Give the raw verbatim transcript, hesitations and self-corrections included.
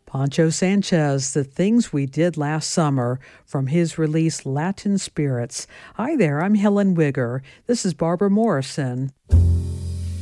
Pancho Sanchez, The Things We Did Last Summer, from his release Latin Spirits. Hi there, I'm Helen Wigger. This is Barbara Morrison.